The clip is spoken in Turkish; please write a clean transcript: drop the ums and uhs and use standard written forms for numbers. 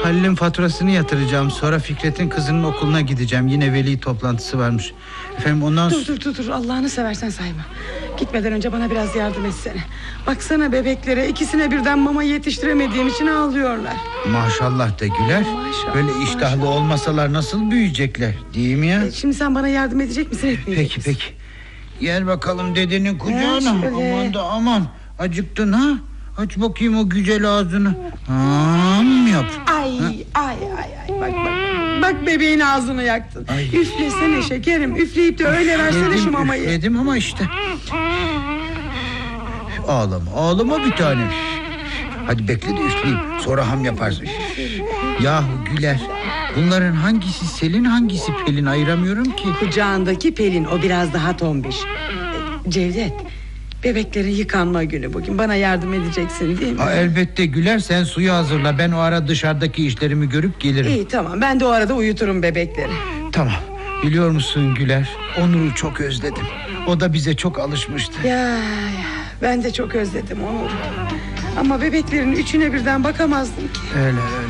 Halil'in faturasını yatıracağım. Sonra Fikret'in kızının okuluna gideceğim. Yine veli toplantısı varmış. Efendim ondan sonra... Dur Allah'ını seversen sayma. Gitmeden önce bana biraz yardım etsene. Baksana bebeklere, ikisine birden mama yetiştiremediğim için ağlıyorlar. Maşallah de Güler. Maşallah, Böyle iştahlı maşallah. olmasalar nasıl büyüyecekler, değil mi ya? Şimdi sen bana yardım edecek misin, etmeyecek misin? Peki. Gel bakalım dedenin kucağına. Aman da aman. Acıktın ha? Aç bakayım o güzel ağzını. Yap. Ay. Bak bebeğin ağzını yaktın. Ay. Üflesene şekerim. Üfleyip de öyle versene şu mamayı. Üfledim ama işte. Ağlama bir tane. Hadi bekle de üfleyeyim. Sonra ham yaparsın. Yahu Güler, bunların hangisi Selin, hangisi Pelin, ayıramıyorum ki. Kucağındaki Pelin, o biraz daha tombiş. Cevdet, bebeklerin yıkanma günü bugün. Bana yardım edeceksin değil mi? Elbette Güler, sen suyu hazırla. Ben o ara dışarıdaki işlerimi görüp gelirim. İyi tamam, ben de o arada uyuturum bebekleri. Tamam. Biliyor musun Güler, Onur'u çok özledim. O da bize çok alışmıştı. Ya ben de çok özledim Onur'u. Ama bebeklerin üçüne birden bakamazdım ki. Öyle